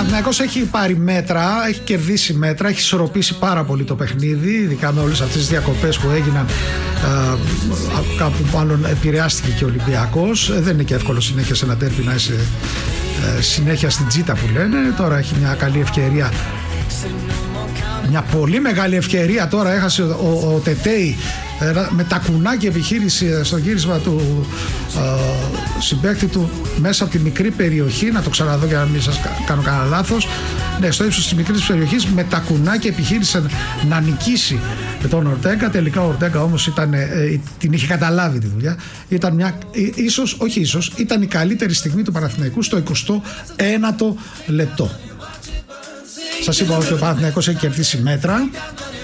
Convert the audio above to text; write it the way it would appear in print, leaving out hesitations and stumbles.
Παναθηναϊκός έχει πάρει μέτρα, έχει κερδίσει μέτρα, έχει ισορροπήσει πάρα πολύ το παιχνίδι, ειδικά με όλες αυτές τις διακοπές που έγιναν, κάπου μάλλον επηρεάστηκε και ο Ολυμπιακός. Δεν είναι και εύκολο συνέχεια σε ένα ντέρμπι να είσαι συνέχεια στην τζίτα που λένε. Τώρα έχει μια καλή ευκαιρία, μια πολύ μεγάλη ευκαιρία. Τώρα έχασε ο Τετέι με τα κουνάκια επιχείρηση στο γύρισμα του συμπαίκτη του μέσα από τη μικρή περιοχή. Να το ξαναδώ για να μην σας κάνω κανένα λάθος. Ναι, στο ύψος της μικρής περιοχής με τα κουνάκια επιχείρησε να νικήσει τον Ορτέγκα. Τελικά ο Ορτέγκα όμως την είχε καταλάβει τη δουλειά. Ήταν ήταν η καλύτερη στιγμή του Παναθηναϊκού στο 21ο λεπτό. Σας είπα ότι ο Παναθηναϊκός έχει κερδίσει μέτρα.